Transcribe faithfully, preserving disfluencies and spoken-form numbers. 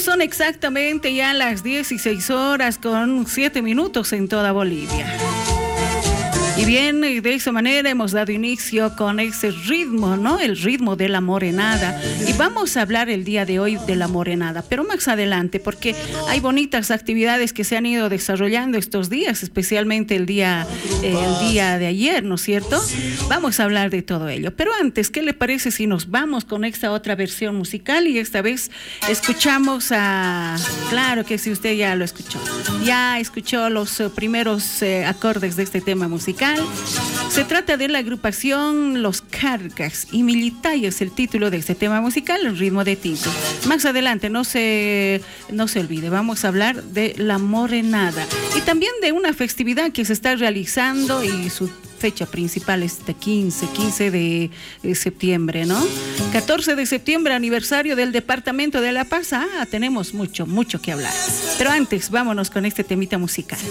son exactamente ya las dieciséis horas con siete minutos en toda Bolivia. Y bien, de esa manera hemos dado inicio con ese ritmo, ¿no? El ritmo de la morenada. Y vamos a hablar el día de hoy de la morenada, pero más adelante, porque hay bonitas actividades que se han ido desarrollando estos días, especialmente el día, eh, el día de ayer, ¿no es cierto? Vamos a hablar de todo ello. Pero antes, ¿qué le parece si nos vamos con esta otra versión musical? Y esta vez escuchamos a... Claro que sí, usted ya lo escuchó. Ya escuchó los uh, primeros uh, acordes de este tema musical. Se trata de la agrupación Los Cargas y Militay es el título de este tema musical, el ritmo de Tito. Más adelante, no se, no se olvide, vamos a hablar de la morenada y también de una festividad que se está realizando y su fecha principal es de quince, quince de septiembre, ¿no? catorce de septiembre, aniversario del Departamento de La Paz. Ah, tenemos mucho, mucho que hablar. Pero antes, vámonos con este temita musical.